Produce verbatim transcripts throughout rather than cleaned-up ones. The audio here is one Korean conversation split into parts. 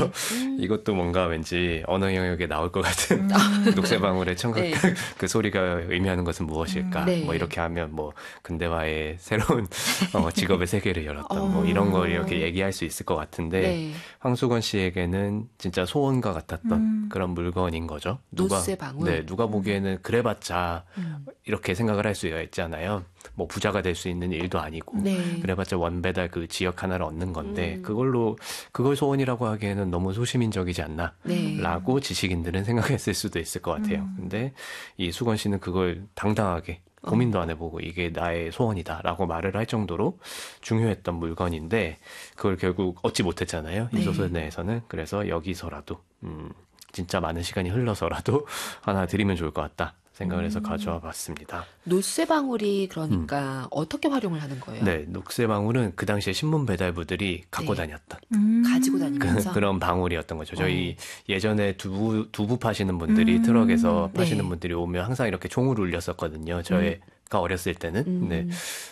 그래서 음. 이것도 뭔가 왠지 언어 영역에 나올 것 같은 음. 녹색방울의 청각 네. 그 소리가 의미하는 것은 무엇일까? 네. 뭐 이렇게 하면 뭐 근대화의 새로운 어, 직업의 세계를 열었던 어. 뭐 이런 걸 이렇게 얘기할 수 있을 것 같은데 네. 황수건 씨에게는 진짜 소원과 같았던 음. 그런 물건인 거죠. 누가 노쇠방울. 네, 누가 보기에는 그래봤자 음. 이렇게 생각을 할 수가 있잖아요. 뭐 부자가 될 수 있는 일도 아니고 네. 그래봤자 원배달 그 지역 하나를 얻는 건데 음. 그걸로 그걸 소원이라고 하기에는 너무 소시민적이지 않나 네. 라고 지식인들은 생각했을 수도 있을 것 같아요. 음. 근데 이 수건 씨는 그걸 당당하게 고민도 안 해보고 이게 나의 소원이다라고 말을 할 정도로 중요했던 물건인데 그걸 결국 얻지 못했잖아요. 이 네. 소설 내에서는. 그래서 여기서라도 음, 진짜 많은 시간이 흘러서라도 하나 드리면 좋을 것 같다 생각을 해서 음. 가져와 봤습니다. 노쇠방울이 그러니까 어떻게 활용을 하는 거예요? 네, 녹색방울은 그 당시에 신문 배달부들이 갖고 네. 다녔던 음. 가지고 그, 다니면서 그런 방울이었던 거죠. 저희 어. 예전에 두부, 두부 파시는 분들이 음. 트럭에서 파시는 네. 분들이 오면 항상 이렇게 종을 울렸었거든요. 저희가 어렸을 때는. 음. 네.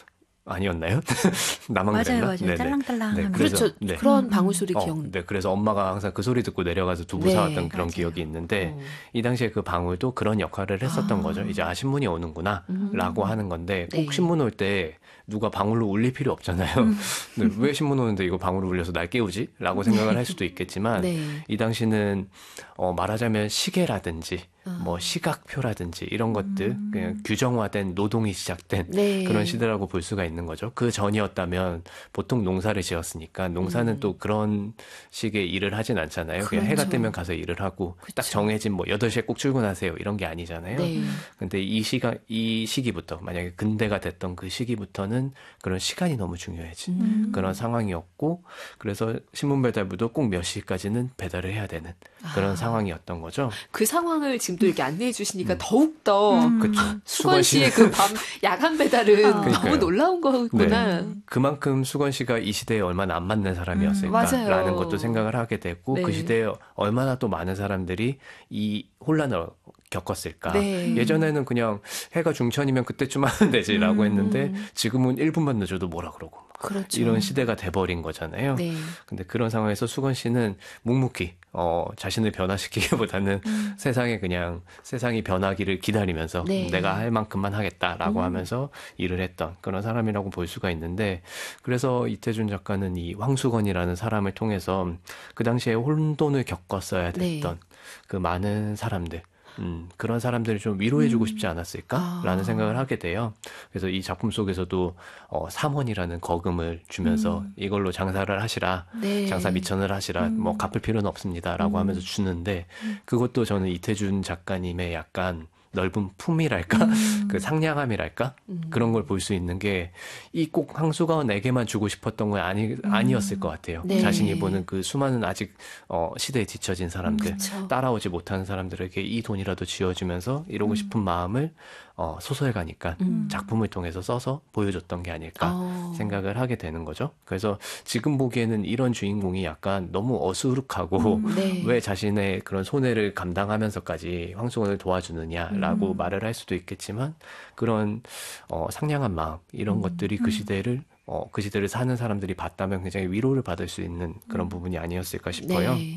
아니었나요? 나만 맞아요, 그랬나? 맞아요. 네네. 딸랑딸랑 네, 하면서. 그래서- 그렇죠. 네. 그런 음. 방울 소리 어, 기억. 네, 그래서 엄마가 항상 그 소리 듣고 내려가서 두부 네, 사왔던 그런 맞아요. 기억이 있는데 어. 이 당시에 그 방울도 그런 역할을 했었던 아. 거죠. 이제 아 신문이 오는구나 음. 라고 하는 건데 꼭 네. 신문 올 때 누가 방울로 울릴 필요 없잖아요. 음. 네, 왜 신문 오는데 이거 방울로 울려서 날 깨우지? 라고 생각을 할 수도 있겠지만 네. 이 당시는 어, 말하자면 시계라든지 아. 뭐 시각표라든지 이런 것들 음. 그냥 규정화된 노동이 시작된 네. 그런 시대라고 볼 수가 있는 거죠. 그 전이었다면 보통 농사를 지었으니까 농사는 음. 또 그런 식의 일을 하진 않잖아요. 그냥 해가 그렇죠. 뜨면 가서 일을 하고 딱 그쵸. 정해진 뭐 여덟 시에 꼭 출근하세요 이런 게 아니잖아요. 네. 근데 이 시가 이 시기부터 만약에 근대가 됐던 그 시기부터는 그런 시간이 너무 중요해진 음. 그런 상황이었고 그래서 신문 배달부도 꼭 몇 시까지는 배달을 해야 되는 그런 아. 상황이었던 거죠. 그 상황을 지금 또 이렇게 안내해 주시니까 더욱 더 음. 그렇죠. 수건 씨의 그 밤 야간 배달은 아. 너무 그러니까요. 놀라운 거구나. 그만큼 수건 씨가 이 시대에 얼마나 안 맞는 음, 사람이었을까라는 맞아요. 것도 생각을 하게 됐고 네. 그 시대에 얼마나 또 많은 사람들이 이 혼란을 겪었을까. 네. 예전에는 그냥 해가 중천이면 그때쯤 하면 되지라고 음. 했는데 지금은 일 분만 늦어도 뭐라 그러고 그렇죠. 이런 시대가 돼버린 거잖아요. 네. 근데 그런 상황에서 수건 씨는 묵묵히 어, 자신을 변화시키기보다는 음. 세상에 그냥 세상이 변하기를 기다리면서 네. 내가 할 만큼만 하겠다라고 음. 하면서 일을 했던 그런 사람이라고 볼 수가 있는데 그래서 이태준 작가는 이 황수건이라는 사람을 통해서 그 당시에 혼돈을 겪었어야 됐던 네. 그 많은 사람들 음, 그런 사람들을 좀 위로해주고 싶지 않았을까라는 아. 생각을 하게 돼요. 그래서 이 작품 속에서도 어, 삼원이라는 거금을 주면서 음. 이걸로 장사를 하시라, 네. 장사 미천을 하시라, 음. 뭐 갚을 필요는 없습니다라고 음. 하면서 주는데 그것도 저는 이태준 작가님의 약간 넓은 품이랄까, 음. 그 상냥함이랄까 음. 그런 걸 볼 수 있는 게 이 꼭 황수건에게만 주고 싶었던 건 아니 아니었을 것 같아요. 네. 자신이 보는 그 수많은 아직 어, 시대에 뒤처진 사람들, 그쵸. 따라오지 못하는 사람들에게 이 돈이라도 지어주면서 이러고 싶은 마음을 어, 소설가니까 음. 작품을 통해서 써서 보여줬던 게 아닐까 어. 생각을 하게 되는 거죠. 그래서 지금 보기에는 이런 주인공이 약간 너무 어수룩하고 음. 네. 왜 자신의 그런 손해를 감당하면서까지 황수건을 도와주느냐라고 음. 말을 할 수도 있겠지만 그런 어, 상냥한 마음 이런 음. 것들이 그 시대를 어, 그 시대를 사는 사람들이 봤다면 굉장히 위로를 받을 수 있는 그런 부분이 아니었을까 싶어요. 네.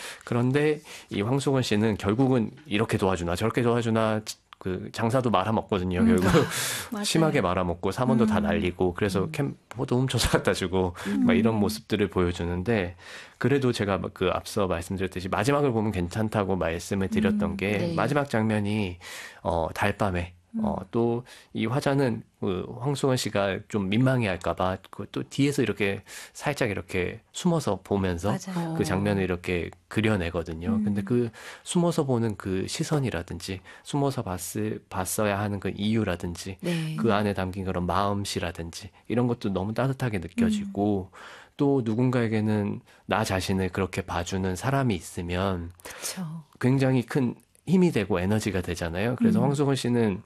그런데 이 황수건 씨는 결국은 이렇게 도와주나 저렇게 도와주나 그 장사도 말아먹거든요. 음. 결국 맞아요. 심하게 말아먹고 사원도 다 음. 날리고 그래서 캠포도 훔쳐서 갖다 주고 막 이런 모습들을 보여주는데 그래도 제가 그 앞서 말씀드렸듯이 마지막을 보면 괜찮다고 말씀을 드렸던 음. 게 네. 마지막 장면이 어, 달밤에 어, 또 이 화자는 그 황수건 씨가 좀 민망해할까봐 그 또 뒤에서 이렇게 살짝 이렇게 숨어서 보면서 맞아요. 그 장면을 이렇게 그려내거든요. 음. 근데 그 숨어서 보는 그 시선이라든지 숨어서 봤을, 봤어야 하는 그 이유라든지 네. 그 안에 담긴 그런 마음씨라든지 이런 것도 너무 따뜻하게 느껴지고 또 누군가에게는 나 자신을 그렇게 봐주는 사람이 있으면 그렇죠. 굉장히 큰 힘이 되고 에너지가 되잖아요. 그래서 음. 황수건 씨는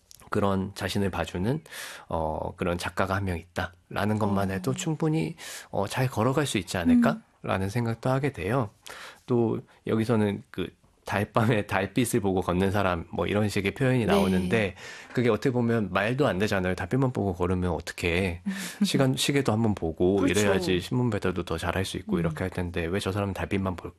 그런 자신을 봐주는 어 그런 작가가 한 명 있다라는 것만 해도 충분히 어, 잘 걸어갈 수 있지 않을까라는 생각도 하게 돼요. 또 여기서는 그 달밤에 달빛을 보고 걷는 사람 뭐 이런 식의 표현이 네. 나오는데 그게 어떻게 보면 말도 안 되잖아요. 달빛만 보고 걸으면 어떻게 시간 시계도 한번 보고 그렇죠. 이래야지 신문 배달도 더 잘할 수 있고 음. 이렇게 할 텐데 왜 저 사람은 달빛만 볼,